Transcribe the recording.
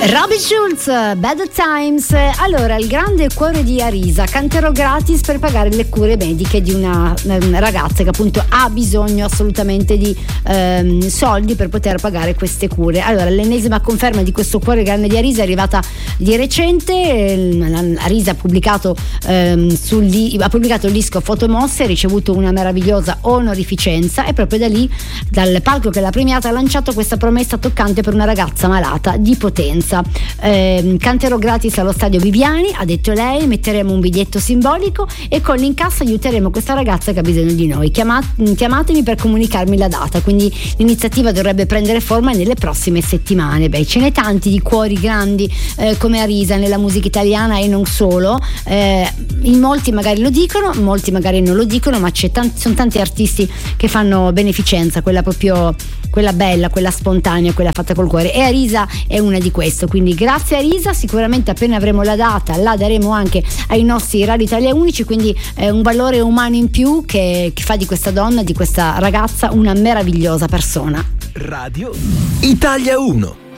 Robin Schulz, Bad Times. Allora, il grande cuore di Arisa: canterò gratis per pagare le cure mediche di una ragazza che appunto ha bisogno assolutamente di soldi per poter pagare queste cure. Allora, l'ennesima conferma di questo cuore grande di Arisa è arrivata di recente. Arisa ha pubblicato il disco Fotomosse, ha ricevuto una meravigliosa onorificenza e proprio da lì, dal palco che l'ha premiata, ha lanciato questa promessa toccante per una ragazza malata di potenza. Canterò gratis allo stadio Viviani, ha detto lei, metteremo un biglietto simbolico e con l'incasso aiuteremo questa ragazza che ha bisogno di noi. Chiamatemi per comunicarmi la data. Quindi l'iniziativa dovrebbe prendere forma nelle prossime settimane. Ce n'è tanti di cuori grandi come Arisa nella musica italiana e non solo. In molti magari lo dicono, molti magari non lo dicono, ma sono tanti artisti che fanno beneficenza, quella proprio, quella bella, quella spontanea, quella fatta col cuore, e Arisa è una di queste. Quindi grazie Arisa, sicuramente appena avremo la data la daremo anche ai nostri Radio Italia Unici, quindi un valore umano in più che fa di questa donna, di questa ragazza, una meravigliosa persona. Radio Italia 1.